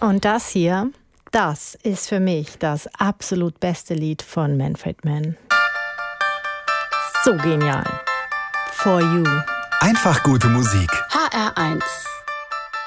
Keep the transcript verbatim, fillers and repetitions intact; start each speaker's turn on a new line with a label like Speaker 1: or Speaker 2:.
Speaker 1: Und das hier, das ist für mich das absolut beste Lied von Manfred Mann. So genial. For You.
Speaker 2: Einfach gute Musik.
Speaker 3: H R eins.